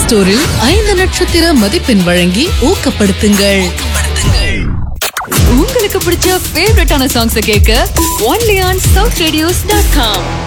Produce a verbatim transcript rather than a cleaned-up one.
ஸ்டோரில் ஐந்து நட்சத்திர மதிப்பெண் வழங்கி ஊக்கப்படுத்துங்கள். உங்களுக்கு பிடிச்ச ஃபேவரட்டான சாங்ஸ் கேட்க only on south radios dot com.